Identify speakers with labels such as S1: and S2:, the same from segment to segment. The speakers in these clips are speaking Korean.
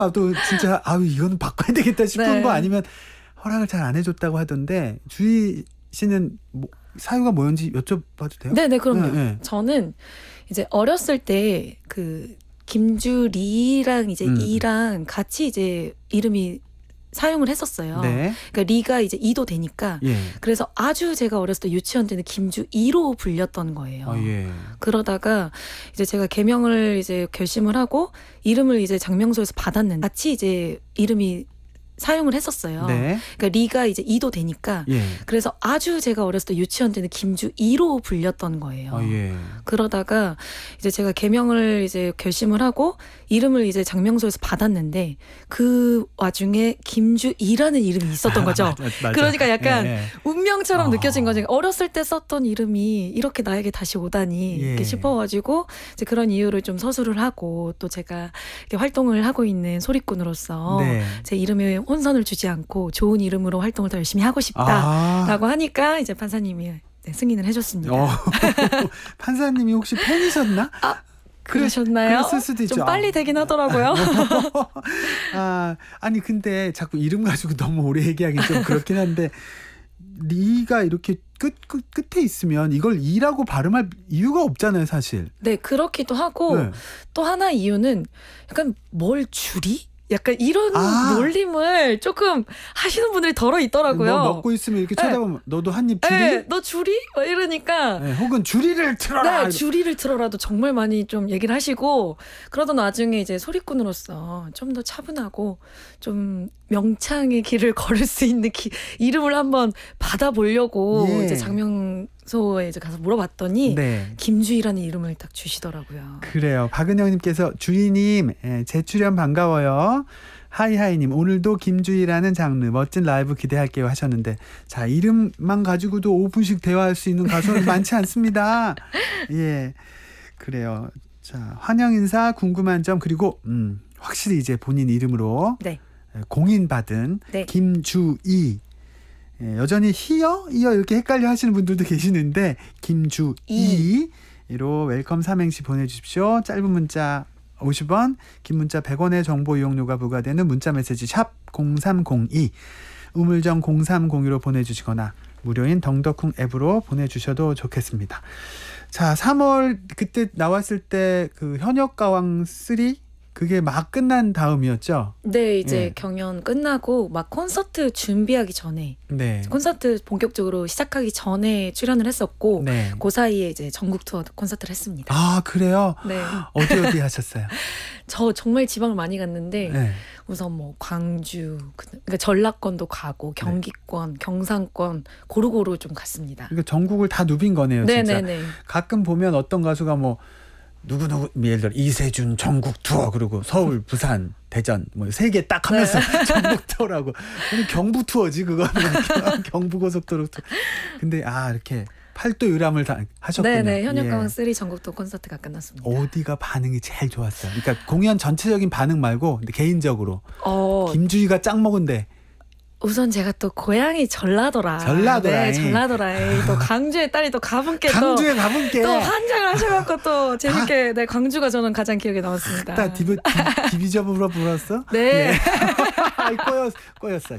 S1: 또 진짜 이건 바꿔야 되겠다 싶은
S2: 네.
S1: 거 아니면 허락을 잘 안 해줬다고 하던데 주희 씨는 사유가 뭐였는지 여쭤봐도 돼요?
S2: 네네, 그럼요.
S1: 네.
S2: 저는 이제 어렸을 때 그 김주리랑 이제 이랑 같이 이제 이름이 사용을 했었어요.
S1: 네.
S2: 그러니까 리가 이제 이도 되니까.
S1: 예.
S2: 그래서 아주 제가 어렸을 때 유치원 때는 김주이로 불렸던 거예요.
S1: 예.
S2: 그러다가 이제 제가 개명을 이제 결심을 하고 이름을 이제 장명소에서 받았는데 같이 이제 이름이 사용을 했었어요.
S1: 네.
S2: 그러니까 리가 이제 이도 되니까.
S1: 예.
S2: 그래서 아주 제가 어렸을 때 유치원 때는 김주이로 불렸던 거예요.
S1: 예.
S2: 그러다가 이제 제가 개명을 이제 결심을 하고 이름을 이제 장명소에서 받았는데 그 와중에 김주이라는 이름이 있었던 거죠.
S1: 맞아.
S2: 그러니까 약간
S1: 예.
S2: 운명처럼 느껴진 거죠. 어렸을 때 썼던 이름이 이렇게 나에게 다시 오다니
S1: 예.
S2: 이렇게 싶어가지고 이제 그런 이유로 좀 서술을 하고 또 제가 이렇게 활동을 하고 있는 소리꾼으로서
S1: 네.
S2: 제 이름에 혼선을 주지 않고 좋은 이름으로 활동을 더 열심히 하고 싶다라고 하니까 이제 판사님이 승인을 해줬습니다.
S1: 판사님이 혹시 팬이셨나?
S2: 그러셨나요?
S1: 그랬을 수도 있죠.
S2: 좀 빨리 되긴 하더라고요.
S1: 아니 근데 자꾸 이름 가지고 너무 오래 얘기하기 좀 그렇긴 한데 리가 이렇게 끝에 있으면 이걸 이라고 발음할 이유가 없잖아요, 사실.
S2: 네, 그렇기도 하고
S1: 네.
S2: 또 하나 이유는 약간 뭘 줄이? 약간 이런 놀림을 조금 하시는 분들이 덜어 있더라고요.
S1: 너 먹고 있으면 이렇게 쳐다보면 너도 한 입 줄이?
S2: 네, 너 줄이? 막 이러니까.
S1: 네, 혹은 줄이를 틀어라.
S2: 네, 줄이를 틀어라도 정말 많이 좀 얘기를 하시고 그러던 와중에 이제 소리꾼으로서 좀 더 차분하고 좀 명창의 길을 걸을 수 있는 이름을 한번 받아보려고 이제 장명소에 이제 가서 물어봤더니 김주희라는 이름을 딱 주시더라고요.
S1: 그래요. 박은영님께서 주희님 재출연 반가워요. 하이하이님 오늘도 김주희라는 장르 멋진 라이브 기대할게요 하셨는데 자 이름만 가지고도 5분씩 대화할 수 있는 가수는 많지 않습니다. 예, 그래요. 자 환영 인사 궁금한 점 그리고 확실히 이제 본인 이름으로 공인받은 김주희. 예, 여전히 이어 이렇게 헷갈려 하시는 분들도 계시는데 김주희로 웰컴 삼행시 보내주십시오. 짧은 문자 50원, 긴 문자 100원의 정보 이용료가 부과되는 문자 메시지 샵 0302 우물정 0302로 보내주시거나 무료인 덩더쿵 앱으로 보내주셔도 좋겠습니다. 자, 3월 그때 나왔을 때 그 현역가왕 3 그게 막 끝난 다음이었죠?
S2: 네, 이제 경연 끝나고 막 콘서트 준비하기 전에 콘서트 본격적으로 시작하기 전에 출연을 했었고 그 사이에 이제 전국 투어 콘서트를 했습니다.
S1: 아, 그래요?
S2: 네.
S1: 어디 하셨어요?
S2: 저 정말 지방을 많이 갔는데 우선 뭐 광주, 그러니까 전라권도 가고 경기권, 경상권 고루고루 좀 갔습니다.
S1: 그러니까 전국을 다 누빈 거네요, 진짜.
S2: 네네네.
S1: 가끔 보면 어떤 가수가 뭐 누구 예를 들어 이세준 전국 투어 그리고 서울, 부산, 대전 뭐 세 개 딱 하면서 전국 투어라고. 경부 투어지 그거는. 경부고속도로 투어. 근데 이렇게 팔도 유람을 다 하셨군요.
S2: 네네. 현역가왕 3 전국 투어 콘서트가 끝났습니다.
S1: 어디가 반응이 제일 좋았어요? 그러니까 공연 전체적인 반응 말고 근데 개인적으로 김주희가 짱 먹은데.
S2: 우선 제가 또 고향이 전라도라.
S1: 전라도라.
S2: 네, 전라도라. 또 강주의 딸이 또 가분께
S1: 강주의 가분께
S2: 또 환장을 하셔갖고 또 재밌게 광주가 저는 가장 기억에 남았습니다.
S1: 다 디비저브로 불었어?
S2: 네.
S1: 꼬였어.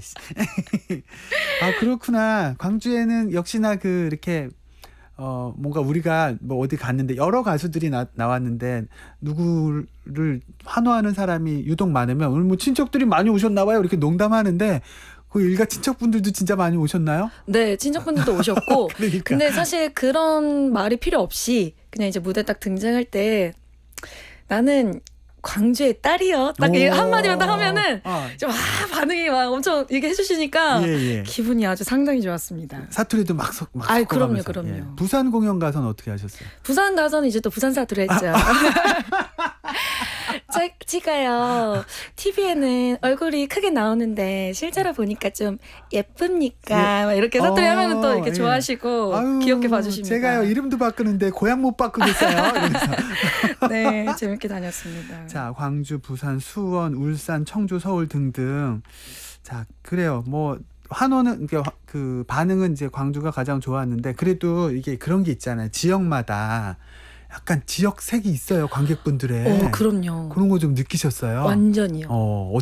S1: 그렇구나. 광주에는 역시나 이렇게 뭔가 우리가 뭐 어디 갔는데 여러 가수들이 나왔는데 누구를 환호하는 사람이 유독 많으면 오늘 뭐 친척들이 많이 오셨나 봐요. 이렇게 농담하는데 그 일가 친척분들도 진짜 많이 오셨나요?
S2: 네, 친척분들도 오셨고.
S1: 그러니까.
S2: 근데 사실 그런 말이 필요 없이 그냥 이제 무대 딱 등장할 때 나는 광주의 딸이요. 딱 한마디만 딱 하면은 좀 반응이 막 엄청 얘기해 주시니까 기분이 아주 상당히 좋았습니다.
S1: 사투리도 막
S2: 그럼요.
S1: 부산 공연 가서는 어떻게 하셨어요?
S2: 부산 가서는 이제 또 부산 사투리 했죠. 제가요 TV에는 얼굴이 크게 나오는데 실제로 보니까 좀 예쁩니까? 막 이렇게 사투리 하면은 또 이렇게 좋아하시고 귀엽게 봐주십니다.
S1: 제가요 이름도 바꾸는데 고향 못 바꾸겠어요.
S2: 네, 재밌게 다녔습니다.
S1: 자, 광주, 부산, 수원, 울산, 청주, 서울 등등. 자, 그래요. 뭐 환호는 그 반응은 이제 광주가 가장 좋았는데 그래도 이게 그런 게 있잖아요. 지역마다 약간 지역색이 있어요, 관객분들의.
S2: 그럼요.
S1: 그런 거 좀 느끼셨어요?
S2: 완전히요.